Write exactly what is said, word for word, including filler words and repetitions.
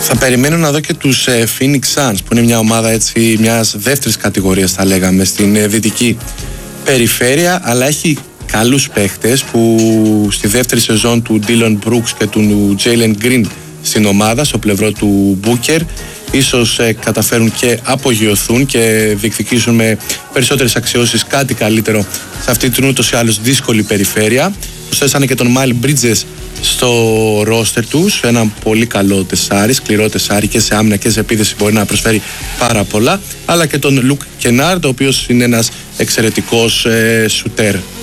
Θα περιμένω να δω και τους ε, Phoenix Suns, που είναι μια ομάδα έτσι μιας δεύτερης κατηγορίας, θα λέγαμε, στην ε, δυτική περιφέρεια, αλλά έχει καλούς παίχτες που στη δεύτερη σεζόν του Dillon Brooks και του Jalen Green στην ομάδα, στο πλευρό του Booker, ίσως ε, καταφέρουν και απογειωθούν και διεκδικήσουν με περισσότερες αξιώσεις κάτι καλύτερο σε αυτή την ούτως ή άλλως δύσκολη περιφέρεια. Προσθέσανε και τον Miles Bridges στο ρόστερ τους, ένα πολύ καλό τεσάρι, σκληρό τεσάρι, και σε άμυνα και σε επίδεση μπορεί να προσφέρει πάρα πολλά, αλλά και τον Luke Kennard, ο οποίος είναι ένας εξαιρετικός ε, σουτέρ.